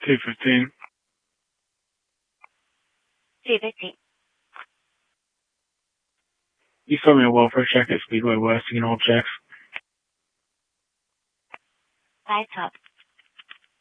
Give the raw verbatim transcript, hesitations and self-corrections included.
two fifteen. two fifteen. You saw me a welfare check at Speedway West. You can all checks. Five top.